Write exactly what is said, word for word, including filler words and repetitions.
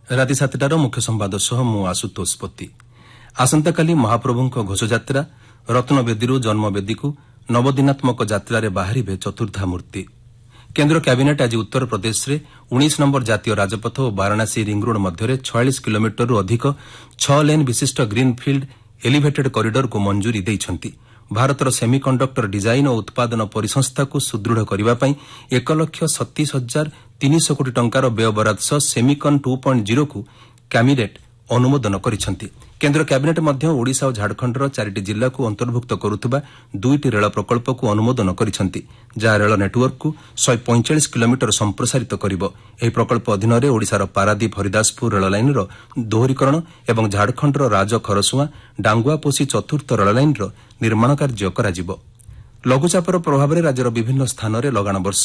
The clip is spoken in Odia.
ରାତି ସାତଟାର ମୁଖ୍ୟ ସମ୍ବାଦ ସହ ମୁଁ ଆଶୁତୋଷ ପତି। ଆସନ୍ତାକାଲି ମହାପ୍ରଭୁଙ୍କ ଘୋଷଯାତ୍ରା ରତ୍ନବେଦୀରୁ ଜନ୍ମବେଦୀକୁ ନବଦିନାତ୍ମକ ଯାତ୍ରାରେ ବାହାରିବେ ଚତୁର୍ଦ୍ଧାମୂର୍ତ୍ତି। କେନ୍ଦ୍ର କ୍ୟାବିନେଟ୍ ଆଜି ଉତ୍ତରପ୍ରଦେଶରେ ଉଣେଇଶ ନମ୍ବର ଜାତୀୟ ରାଜପଥ ଓ ବାରାଣାସୀ ରିଙ୍ଗରୋଡ୍ ମଧ୍ୟରେ ଛୟାଳିଶ କିଲୋମିଟରରୁ ଅଧିକ ଛଅ ଲେନ୍ ବିଶିଷ୍ଟ ଗ୍ରୀନ୍ଫିଲ୍ଡ ଏଲିଭେଟେଡ୍ କରିଡରକୁ ମଞ୍ଜୁରୀ ଦେଇଛନ୍ତି। ଭାରତର ସେମିକଣ୍ଡକ୍ଟର ଡିଜାଇନ୍ ଓ ଉତ୍ପାଦନ ପରିସଂସ୍ଥାକୁ ସୁଦୃଢ଼ କରିବା ପାଇଁ ଏକ ଲକ୍ଷ ସତେଇଶ ହଜାର ତିନିଶହ କୋଟି ଟଙ୍କାର ବ୍ୟୟବରାଦ ସହ ସେମିକନ୍ ଟୁ ପଏଣ୍ଟ ଜିରୋକୁ କ୍ୟାବିନେଟ୍ ଅନୁମୋଦନ କରିଛନ୍ତି। କେନ୍ଦ୍ର କ୍ୟାବିନେଟ୍ ମଧ୍ୟ ଓଡ଼ିଶା ଓ ଝାଡ଼ଖଣ୍ଡର ଚାରିଟି ଜିଲ୍ଲାକୁ ଅନ୍ତର୍ଭୁକ୍ତ କରୁଥିବା ଦୁଇଟି ରେଳ ପ୍ରକଳ୍ପକୁ ଅନୁମୋଦନ କରିଛନ୍ତି, ଯାହା ରେଳ ନେଟୱାର୍କକୁ ଶହେ ପଇଁଚାଳିଶ କିଲୋମିଟର ସମ୍ପ୍ରସାରିତ କରିବ। ଏହି ପ୍ରକଳ୍ପ ଅଧୀନରେ ଓଡ଼ିଶାର ପାରାଦୀପ ହରିଦାସପୁର ରେଳ ଲାଇନ୍ର ଦୋହରୀକରଣ ଏବଂ ଝାଡ଼ଖଣ୍ଡର ରାଜ ଖରସୁଆଁ ଡାଙ୍ଗୁଆପୋଷି ଚତୁର୍ଥ ରେଳ ଲାଇନ୍ର ନିର୍ମାଣ କାର୍ଯ୍ୟ କରାଯିବ। ଲଘୁଚାପର ପ୍ରଭାବରେ ରାଜ୍ୟର ବିଭିନ୍ନ ସ୍ଥାନରେ ଲଗାଣ ବର୍ଷା